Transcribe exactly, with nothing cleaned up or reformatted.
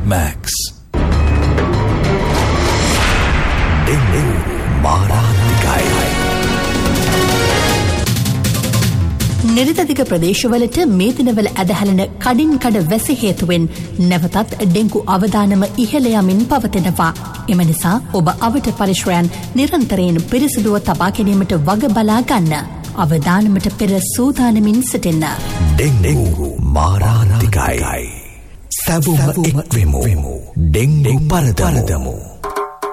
Max. Dengue මාරාන්තිකයි. නිරිතදිග ප්‍රදේශවලට මේ දිනවල ඇදහැලෙන කඩින් කඩ වැසි හේතුවෙන් නැවතත් ඩෙංගු අවදානම ඉහළ යමින් පවතිනවා. එම නිසා ඔබ අවට පරිශ්‍රයන් නිරන්තරයෙන් පිරිසිදුව තබා ගැනීමට වග බලා ගන්න. අවදානමට පෙර සූදානමින් සිටින්න. ඩෙංගු මාරාන්තිකයි. සැබුම එක්වෙමු. ඩෙංගු පරදමු.